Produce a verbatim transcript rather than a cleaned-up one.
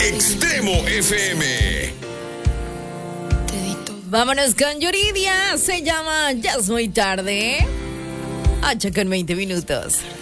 Extremo F M. Vámonos con Yuridia. Se llama Ya es muy tarde. ocho con veinte minutos.